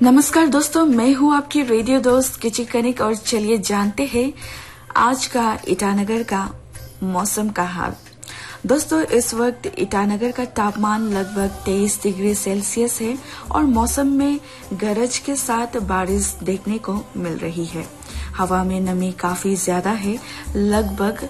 नमस्कार दोस्तों, मैं हूँ आपकी रेडियो दोस्त किची कनिक और चलिए जानते हैं आज का ईटानगर का मौसम का हाल। दोस्तों, इस वक्त ईटानगर का तापमान लगभग 23 डिग्री सेल्सियस है और मौसम में गरज के साथ बारिश देखने को मिल रही है। हवा में नमी काफी ज्यादा है, लगभग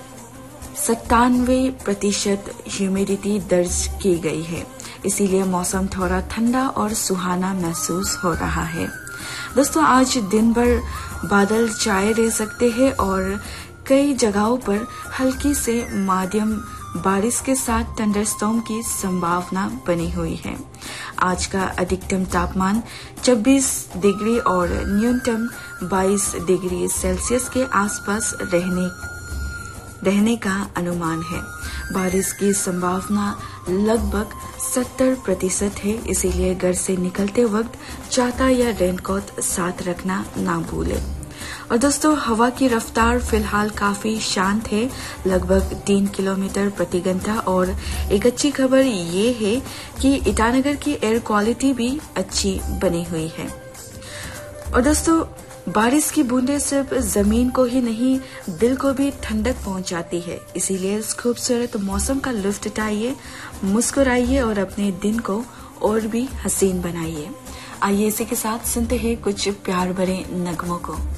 97% ह्यूमिडिटी दर्ज की गई है, इसीलिए मौसम थोड़ा ठंडा और सुहाना महसूस हो रहा है। दोस्तों, आज दिन भर बादल छाए रह सकते हैं और कई जगहों पर हल्की से मध्यम बारिश के साथ थंडरस्टॉर्म की संभावना बनी हुई है। आज का अधिकतम तापमान 26 डिग्री और न्यूनतम 22 डिग्री सेल्सियस के आसपास रहने का अनुमान है। बारिश की संभावना लगभग 70% है, इसीलिए घर से निकलते वक्त छाता या रेनकोट साथ रखना ना भूलें। और दोस्तों, हवा की रफ्तार फिलहाल काफी शांत है, लगभग 3 किलोमीटर प्रति घंटा। और एक अच्छी खबर ये है कि ईटानगर की एयर क्वालिटी भी अच्छी बनी हुई है। और दोस्तों, बारिश की बूंदें सिर्फ जमीन को ही नहीं, दिल को भी ठंडक पहुंचाती है, इसीलिए इस खूबसूरत मौसम का लुत्फ उठाइए, मुस्कुराइए और अपने दिन को और भी हसीन बनाइए। आइए इसी के साथ सुनते हैं कुछ प्यार भरे नगमों को।